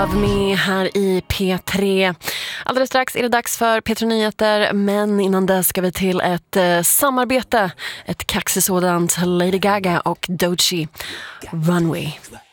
Av mig här i P3. Alldeles strax är det dags för P3 Nyheter, men innan det ska vi till ett samarbete. Ett kaxigt sådant. Lady Gaga och Doechii, Runway.